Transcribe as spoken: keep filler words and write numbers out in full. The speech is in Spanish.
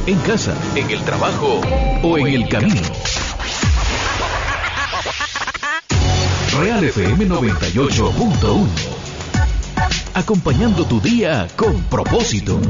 en casa, en el trabajo o en el camino. Real F M noventa y ocho punto uno. Acompañando tu día con propósito.